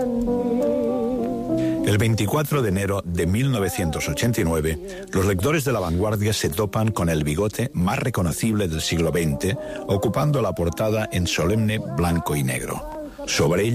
El 24 de enero de 1989, los lectores de La Vanguardia se topan con el bigote más reconocible del siglo XX, ocupando la portada en solemne blanco y negro. Sobre ella